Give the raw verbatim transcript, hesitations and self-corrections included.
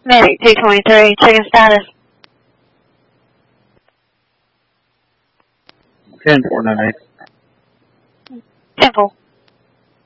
Medic two twenty-three, checking status. ten four nine eight. Temple.